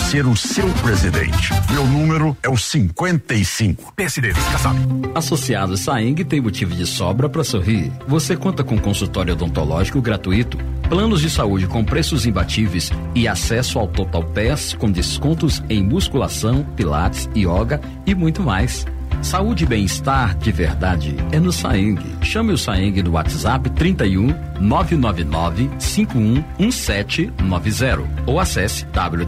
ser o seu presidente. Meu número é o 55. PSD, fica sabe. Associados Saeng tem motivo de sobra para sorrir. Você conta com consultório odontológico gratuito, planos de saúde com preços imbatíveis e acesso ao Total Pass com descontos em musculação, pilates, yoga e muito mais. Saúde e bem-estar de verdade é no Saeng. Chame o Saeng no WhatsApp 31 999 51 1790 ou acesse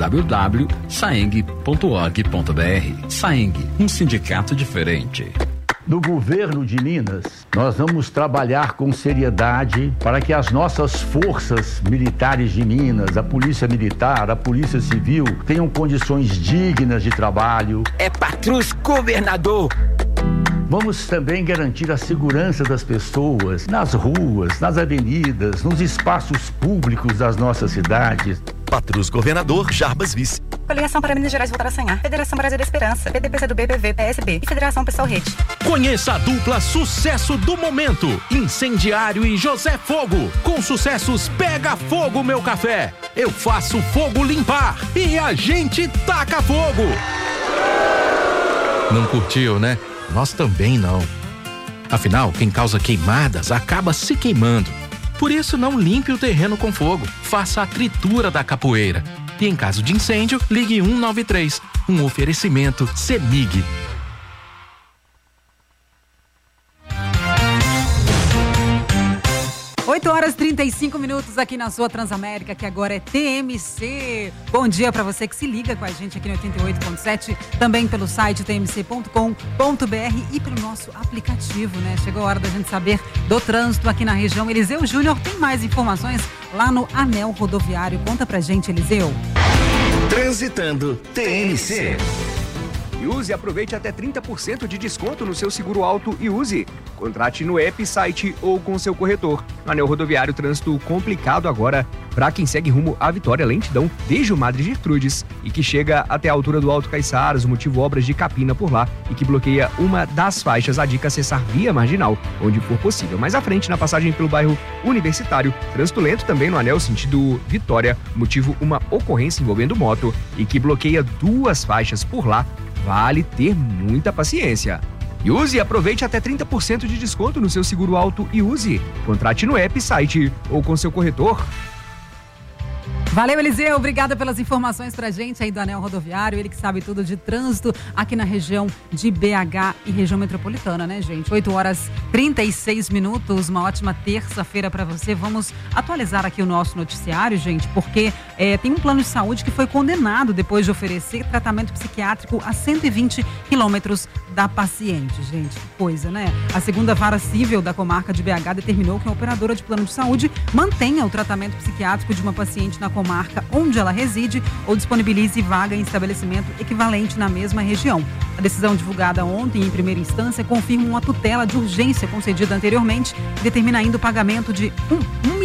www.saeng.org.br. Saeng, um sindicato diferente. No governo de Minas, nós vamos trabalhar com seriedade para que as nossas forças militares de Minas, a Polícia Militar, a Polícia Civil, tenham condições dignas de trabalho. É patrus, governador! Vamos também garantir a segurança das pessoas nas ruas, nas avenidas, nos espaços públicos das nossas cidades. Patrus Governador Jarbas Vice. Coligação para Minas Gerais voltar a sonhar. Federação Brasil da Esperança, PDPCdoB, PV, PSB e Federação Pessoal Rede. Conheça a dupla sucesso do momento, Incendiário e José Fogo. Com sucessos Pega Fogo Meu Café, Eu Faço Fogo Limpar e A Gente Taca Fogo. Não curtiu, né? Nós também não. Afinal, quem causa queimadas acaba se queimando. Por isso, não limpe o terreno com fogo. Faça a tritura da capoeira. E em caso de incêndio, ligue 193. Um oferecimento CEMIG. 8h35 aqui na sua Transamérica, que agora é TMC. Bom dia para você que se liga com a gente aqui no 88.7, também pelo site tmc.com.br e pelo nosso aplicativo, né? Chegou a hora da gente saber do trânsito aqui na região. Eliseu Júnior tem mais informações lá no Anel Rodoviário. Conta pra gente, Eliseu. Transitando TMC. E use e aproveite até 30% de desconto no seu seguro auto e use. Contrate no app, site ou com seu corretor. No Anel Rodoviário, trânsito complicado agora para quem segue rumo à Vitória, lentidão desde o Madre Gertrudes e que chega até a altura do Alto Caiçaras, o motivo obras de capina por lá e que bloqueia uma das faixas. A dica é acessar via marginal, onde for possível. Mais à frente, na passagem pelo bairro Universitário, trânsito lento também no Anel, sentido Vitória, motivo uma ocorrência envolvendo moto e que bloqueia duas faixas por lá. Vale ter muita paciência. E use e aproveite até 30% de desconto no seu seguro auto e use. Contrate no app, site ou com seu corretor. Valeu, Eliseu. Obrigada pelas informações pra gente aí do Anel Rodoviário. Ele que sabe tudo de trânsito aqui na região de BH e região metropolitana, né, gente? 8h36. Uma ótima terça-feira pra você. Vamos atualizar aqui o nosso noticiário, gente, porque tem um plano de saúde que foi condenado depois de oferecer tratamento psiquiátrico a 120 quilômetros da paciente, gente. Que coisa, né? A segunda vara civil da comarca de BH determinou que a operadora de plano de saúde mantenha o tratamento psiquiátrico de uma paciente na comarca onde ela reside ou disponibilize vaga em estabelecimento equivalente na mesma região. A decisão divulgada ontem em primeira instância confirma uma tutela de urgência concedida anteriormente e determina ainda o pagamento de R$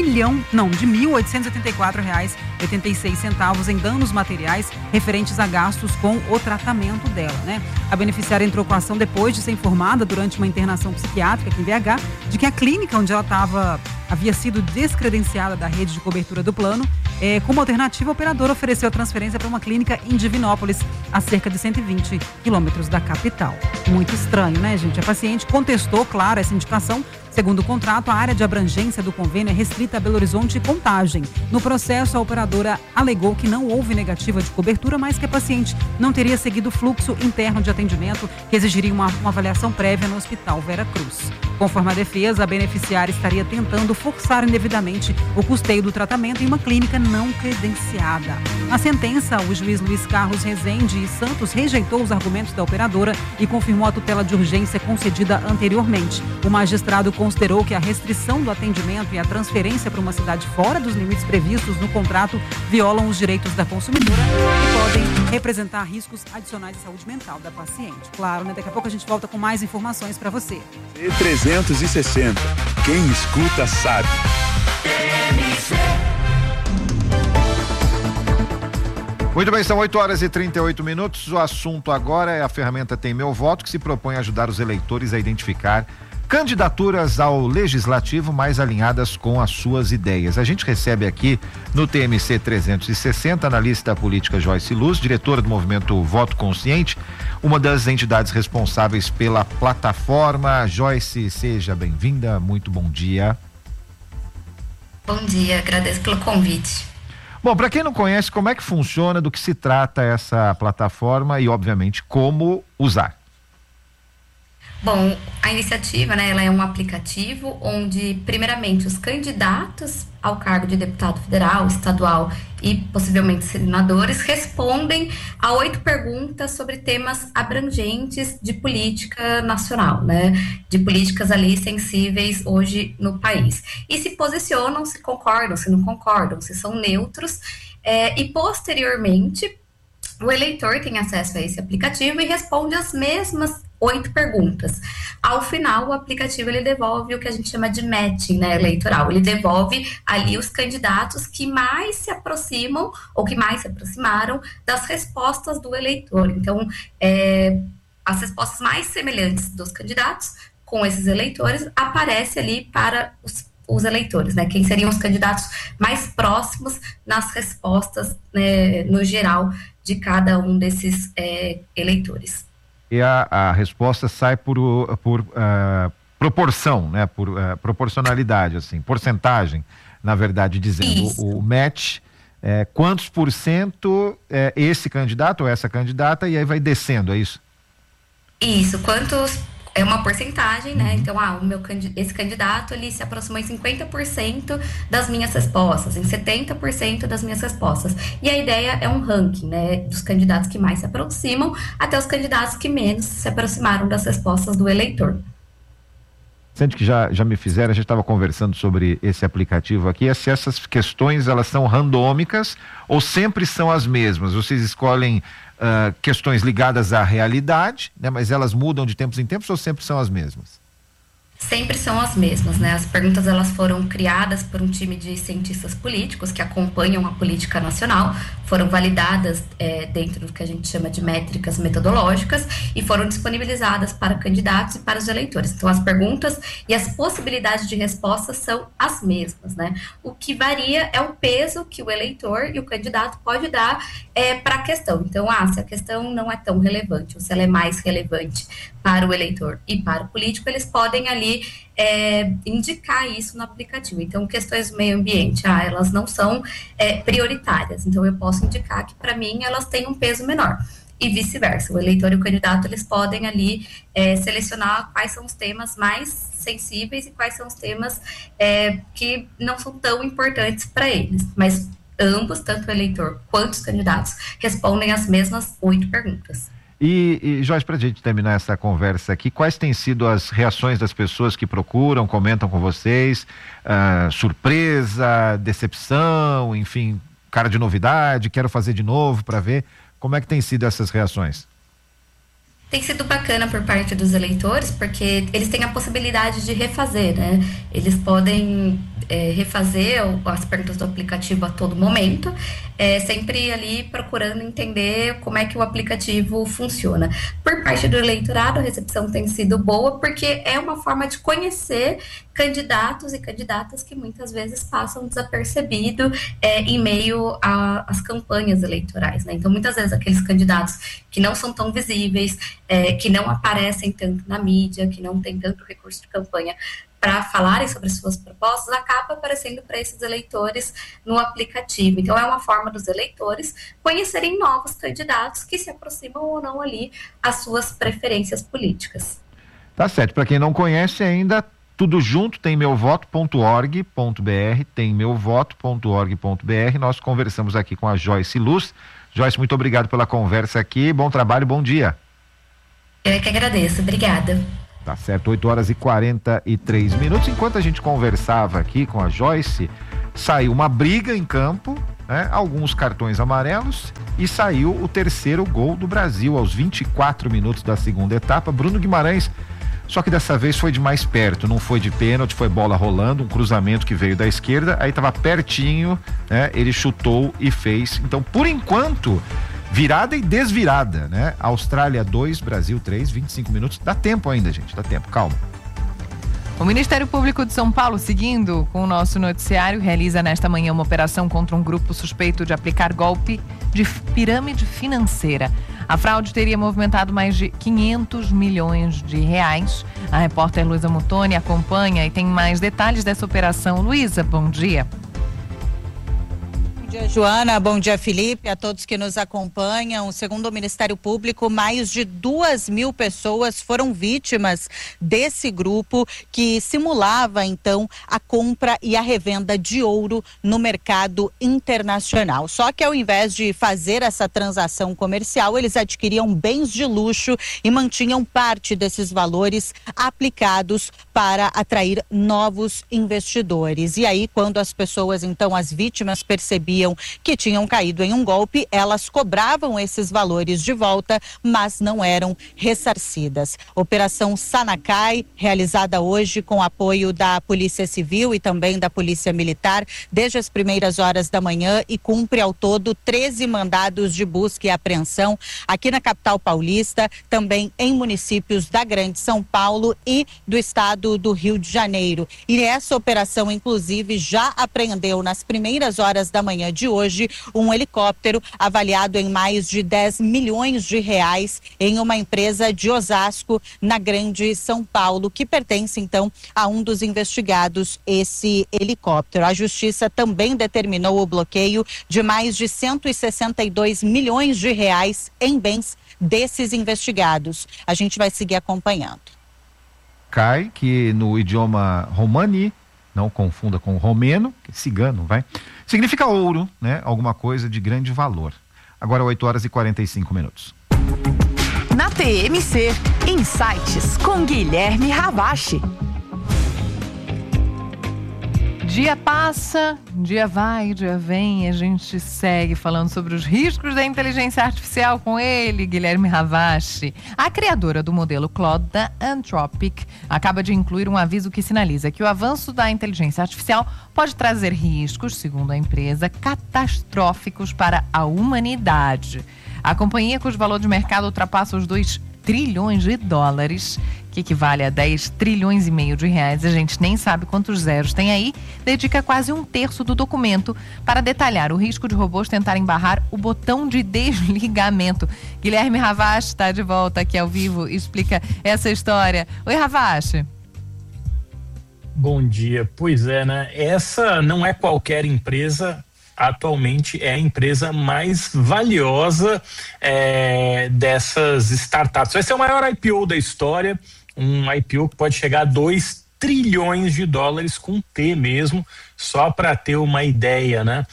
1.884,86 em danos materiais referentes a gastos com o tratamento dela, né? A beneficiária entrou com a ação depois de ser informada durante uma internação psiquiátrica aqui em BH de que a clínica onde ela estava havia sido descredenciada da rede de cobertura do plano. Como alternativa, a operadora ofereceu a transferência para uma clínica em Divinópolis, a cerca de 120 quilômetros da capital. Muito estranho, né, gente? A paciente contestou, claro, essa indicação. Segundo o contrato, a área de abrangência do convênio é restrita a Belo Horizonte e Contagem. No processo, a operadora alegou que não houve negativa de cobertura, mas que a paciente não teria seguido o fluxo interno de atendimento, que exigiria uma avaliação prévia no Hospital Vera Cruz. Conforme a defesa, a beneficiária estaria tentando forçar indevidamente o custeio do tratamento em uma clínica não credenciada. Na sentença, o juiz Luiz Carlos Rezende e Santos rejeitou os argumentos da operadora e confirmou a tutela de urgência concedida anteriormente. O magistrado considerou que a restrição do atendimento e a transferência para uma cidade fora dos limites previstos no contrato violam os direitos da consumidora e podem representar riscos adicionais de saúde mental da paciente. Claro, né? Daqui a pouco a gente volta com mais informações para você. 360. Quem escuta sabe. Muito bem, são 8h38. O assunto agora é a ferramenta Tem Meu Voto, que se propõe a ajudar os eleitores a identificar candidaturas ao legislativo mais alinhadas com as suas ideias. A gente recebe aqui no TMC 360 a analista política Joyce Luz, diretora do movimento Voto Consciente, uma das entidades responsáveis pela plataforma. Joyce, seja bem-vinda, muito bom dia. Bom dia, agradeço pelo convite. Bom, para quem não conhece, como é que funciona, do que se trata essa plataforma e, obviamente, como usar? Bom, a iniciativa, né, ela é um aplicativo onde, primeiramente, os candidatos ao cargo de deputado federal, estadual e possivelmente senadores respondem a 8 perguntas sobre temas abrangentes de política nacional, né, de políticas ali sensíveis hoje no país. E se posicionam, se concordam, se não concordam, se são neutros, e posteriormente o eleitor tem acesso a esse aplicativo e responde as mesmas 8 perguntas. Ao final, o aplicativo ele devolve o que a gente chama de matching, né, eleitoral. Ele devolve ali os candidatos que mais se aproximam ou que mais se aproximaram das respostas do eleitor. Então, as respostas mais semelhantes dos candidatos com esses eleitores aparece ali para os eleitores, né? Quem seriam os candidatos mais próximos nas respostas, né, no geral de cada um desses eleitores. E a resposta sai por proporção, né? Por proporcionalidade, assim, porcentagem, na verdade, dizendo. O match, quantos por cento é esse candidato ou essa candidata, e aí vai descendo, é isso? Isso, quantos... É uma porcentagem, né? Então, esse candidato, ele se aproximou em 50% das minhas respostas, em 70% das minhas respostas. E a ideia é um ranking, né? Dos candidatos que mais se aproximam até os candidatos que menos se aproximaram das respostas do eleitor. Sente que já me fizeram, a gente estava conversando sobre esse aplicativo aqui, se essas questões, elas são randômicas ou sempre são as mesmas? Vocês escolhem questões ligadas à realidade, né? Mas elas mudam de tempos em tempos ou sempre são as mesmas? Sempre são as mesmas, né? As perguntas, elas foram criadas por um time de cientistas políticos que acompanham a política nacional, foram validadas dentro do que a gente chama de métricas metodológicas e foram disponibilizadas para candidatos e para os eleitores. Então, as perguntas e as possibilidades de respostas são as mesmas, né? O que varia é o peso que o eleitor e o candidato pode dar para a questão. Então, se a questão não é tão relevante ou se ela é mais relevante para o eleitor e para o político, eles podem ali indicar isso no aplicativo. Então, questões do meio ambiente, elas não são prioritárias. Então, eu posso indicar que, para mim, elas têm um peso menor. E vice-versa. O eleitor e o candidato, eles podem ali selecionar quais são os temas mais sensíveis e quais são os temas que não são tão importantes para eles. Mas ambos, tanto o eleitor quanto os candidatos, respondem as mesmas 8 perguntas. E Joyce, para a gente terminar essa conversa aqui, quais têm sido as reações das pessoas que procuram, comentam com vocês? Surpresa, decepção, enfim, cara de novidade, quero fazer de novo para ver. Como é que tem sido essas reações? Tem sido bacana por parte dos eleitores, porque eles têm a possibilidade de refazer, né? Eles podem refazer as perguntas do aplicativo a todo momento, sempre ali procurando entender como é que o aplicativo funciona. Por parte do eleitorado, a recepção tem sido boa, porque é uma forma de conhecer candidatos e candidatas que muitas vezes passam desapercebido em meio às campanhas eleitorais, né? Então, muitas vezes, aqueles candidatos que não são tão visíveis, que não aparecem tanto na mídia, que não tem tanto recurso de campanha para falarem sobre suas propostas, acaba aparecendo para esses eleitores no aplicativo. Então, é uma forma dos eleitores conhecerem novos candidatos que se aproximam ou não ali às suas preferências políticas. Tá certo. Para quem não conhece ainda, tudo junto, tem meuvoto.org.br, tem meuvoto.org.br. Nós conversamos aqui com a Joyce Luz. Joyce, muito obrigado pela conversa aqui. Bom trabalho, bom dia. Eu é que agradeço. Obrigada. Tá certo, 8h43. Enquanto a gente conversava aqui com a Joyce, saiu uma briga em campo, né? Alguns cartões amarelos, e saiu o terceiro gol do Brasil aos 24 minutos da segunda etapa. Bruno Guimarães, só que dessa vez foi de mais perto, não foi de pênalti, foi bola rolando, um cruzamento que veio da esquerda, aí estava pertinho, né? Ele chutou e fez. Então, por enquanto, virada e desvirada, né? Austrália 2, Brasil 3, 25 minutos. Dá tempo ainda, gente, dá tempo, calma. O Ministério Público de São Paulo, seguindo com o nosso noticiário, realiza nesta manhã uma operação contra um grupo suspeito de aplicar golpe de pirâmide financeira. A fraude teria movimentado mais de 500 milhões de reais. A repórter Luísa Muttoni acompanha e tem mais detalhes dessa operação. Luísa, bom dia. Bom dia, Joana. Bom dia, Felipe. A todos que nos acompanham. Segundo o Ministério Público, mais de 2.000 pessoas foram vítimas desse grupo que simulava, então, a compra e a revenda de ouro no mercado internacional. Só que ao invés de fazer essa transação comercial, eles adquiriam bens de luxo e mantinham parte desses valores aplicados para atrair novos investidores. E aí, quando as pessoas, então, as vítimas percebiam que tinham caído em um golpe, elas cobravam esses valores de volta, mas não eram ressarcidas. Operação Sanacai, realizada hoje com apoio da Polícia Civil e também da Polícia Militar, desde as primeiras horas da manhã, e cumpre ao todo 13 mandados de busca e apreensão aqui na capital paulista, também em municípios da Grande São Paulo e do estado do Rio de Janeiro. E essa operação, inclusive, já apreendeu nas primeiras horas da manhã de hoje um helicóptero avaliado em mais de 10 milhões de reais em uma empresa de Osasco, na Grande São Paulo, que pertence então a um dos investigados, esse helicóptero. A Justiça também determinou o bloqueio de mais de 162 milhões de reais em bens desses investigados. A gente vai seguir acompanhando. Cai, que no idioma romani, não confunda com romeno, que é cigano, vai, significa ouro, né? Alguma coisa de grande valor. Agora 8h45. Na TMC, Insights com Guilherme Ravache. Dia passa, dia vai, dia vem, e a gente segue falando sobre os riscos da inteligência artificial com ele, Guilherme Ravache. A criadora do modelo Claude da Anthropic acaba de incluir um aviso que sinaliza que o avanço da inteligência artificial pode trazer riscos, segundo a empresa, catastróficos para a humanidade. A companhia, cujo valor de mercado ultrapassa os 2 trilhões de dólares, que equivale a 10 trilhões e meio de reais, a gente nem sabe quantos zeros tem aí, dedica quase 1/3 do documento para detalhar o risco de robôs tentarem barrar o botão de desligamento. Guilherme Ravache está de volta aqui ao vivo e explica essa história. Oi, Ravache. Bom dia. Pois é, né? Essa não é qualquer empresa. Atualmente é a empresa mais valiosa dessas startups. Vai ser o maior IPO da história, um IPO que pode chegar a 2 trilhões de dólares com T mesmo, só para ter uma ideia, né?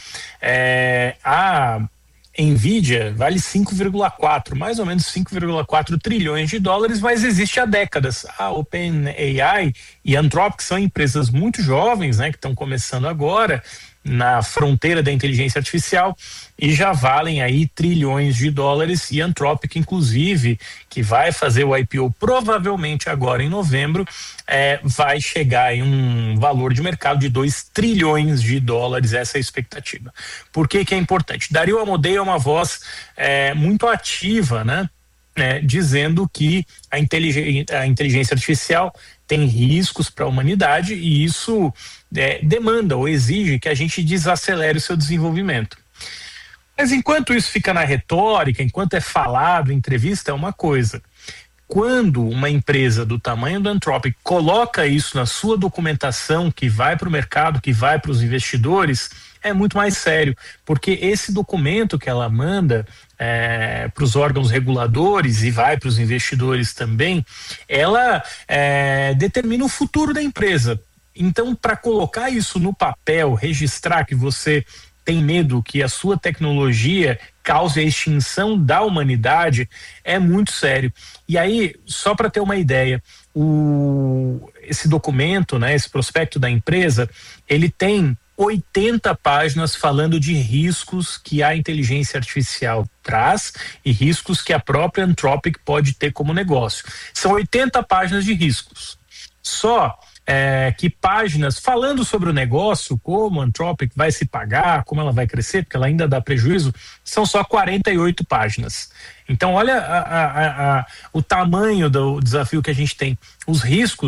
A Nvidia vale 5,4, mais ou menos 5,4 trilhões de dólares, mas existe há décadas. A OpenAI e a Anthropic são empresas muito jovens, né, que estão começando agora na fronteira da inteligência artificial e já valem aí trilhões de dólares. E a Anthropic, inclusive, que vai fazer o IPO provavelmente agora em novembro, vai chegar em um valor de mercado de 2 trilhões de dólares, essa é a expectativa. Por que que é importante? Dario Amodei é uma voz muito ativa, né? Dizendo que a inteligência artificial tem riscos para a humanidade e isso demanda ou exige que a gente desacelere o seu desenvolvimento. Mas enquanto isso fica na retórica, enquanto é falado em entrevista, é uma coisa. Quando uma empresa do tamanho da Anthropic coloca isso na sua documentação, que vai para o mercado, que vai para os investidores, é muito mais sério, porque esse documento que ela manda para os órgãos reguladores e vai para os investidores também, ela determina o futuro da empresa. Então, para colocar isso no papel, registrar que você tem medo que a sua tecnologia cause a extinção da humanidade, é muito sério. E aí, só para ter uma ideia, esse documento, né, esse prospecto da empresa, ele tem 80 páginas falando de riscos que a inteligência artificial traz e riscos que a própria Anthropic pode ter como negócio. São 80 páginas de riscos. Só que páginas falando sobre o negócio, como a Anthropic vai se pagar, como ela vai crescer, porque ela ainda dá prejuízo, são só 48 páginas. Então olha o tamanho do desafio que a gente tem. Os riscos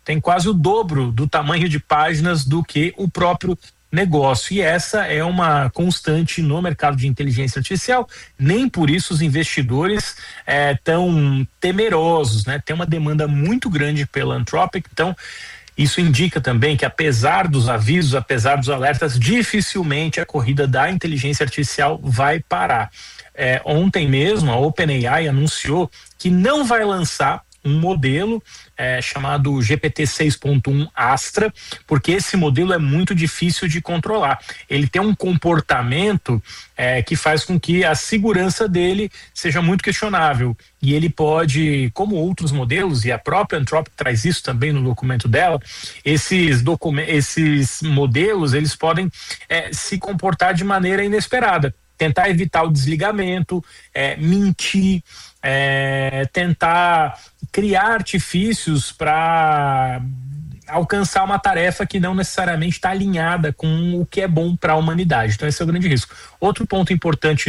tem quase o dobro do tamanho de páginas do que o próprio negócio, e essa é uma constante no mercado de inteligência artificial. Nem por isso os investidores tão temerosos, né? Tem uma demanda muito grande pela Anthropic, então isso indica também que, apesar dos avisos, apesar dos alertas, dificilmente a corrida da inteligência artificial vai parar. Ontem mesmo a OpenAI anunciou que não vai lançar um modelo chamado GPT 6.1 Astra, porque esse modelo é muito difícil de controlar. Ele tem um comportamento que faz com que a segurança dele seja muito questionável, e ele pode, como outros modelos, e a própria Anthropic traz isso também no documento dela, esses modelos eles podem se comportar de maneira inesperada, tentar evitar o desligamento, mentir, tentar criar artifícios para alcançar uma tarefa que não necessariamente está alinhada com o que é bom para a humanidade. Então esse é o grande risco. Outro ponto importante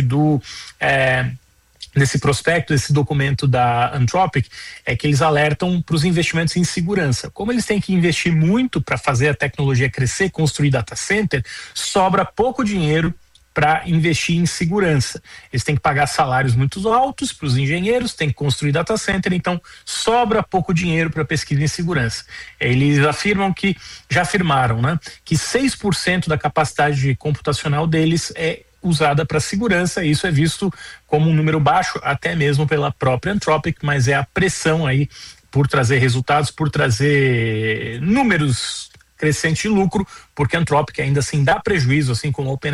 desse prospecto, desse documento da Anthropic, é que eles alertam para os investimentos em segurança. Como eles têm que investir muito para fazer a tecnologia crescer, construir data center, sobra pouco dinheiro para investir em segurança. Eles têm que pagar salários muito altos para os engenheiros, têm que construir data center, então sobra pouco dinheiro para pesquisa em segurança. Eles afirmam já afirmaram, né, que 6% da capacidade computacional deles é usada para segurança, e isso é visto como um número baixo, até mesmo pela própria Anthropic, mas é a pressão aí por trazer resultados, por trazer números crescente lucro, porque a Anthropic ainda assim dá prejuízo, assim como a OpenAI